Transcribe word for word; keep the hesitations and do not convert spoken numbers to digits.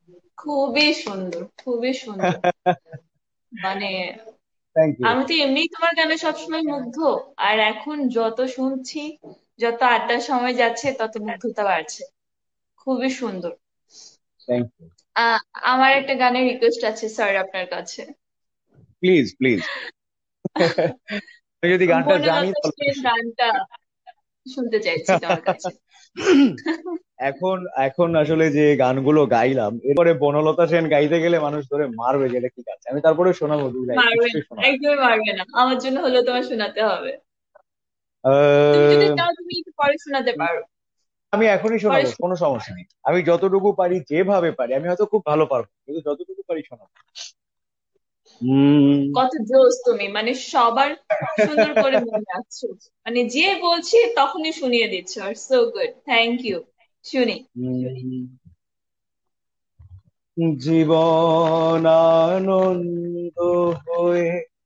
খুবই সুন্দর, খুবই সুন্দর। মানে থ্যাংক ইউ। আমি তো এমনিই তোমার গানে সবসময় মুগ্ধ, আর এখন যত শুনছি, যত আড্ডার সময় যাচ্ছে, তত মুগ্ধতা বাড়ছে। খুবই সুন্দর। Thank you. আহ আমার একটা গানের রিকোয়েস্ট আছে স্যার আপনার কাছে। Please please. আমি যদি গানটা জানি বনলতা তাহলে সেন অবশ্যই। গানটা শুনতে চাইছি তোমার কাছে। এখন এখন আসলে যে গানগুলো গাইলাম এরপরে বনলতা সেন গাইতে গেলে মানুষ ধরে মারবে যে এটা কি গাচ্ছে, আমি তারপরে শোনাবো দুই লাইন, মারবে না, নিশ্চয়ই শোনাবো। একদমই মারবে না, আমার জন্য হলেও তোমার শোনাতে হবে। তুমি যদি আহ, চাও তুমি একটু পরে শোনাতে পারো। আমি এখনই পরে শোনাবো, শো- কোনো সমস্যা নেই। আমি যতটুকু পারি যেভাবে পারি, আমি হয়তো খুব ভালো পারবো কিন্তু যতটুকু পারি শোনাবো। উম কত জোস তুমি, মানে সবার সুন্দর করে মনে রাখছো। মানে যে বলছি তখনই শুনিয়ে দিচ্ছ, আর সো গুড, থ্যাংক ইউ। শুনি। উম, জীবন আনন্দ হয়ে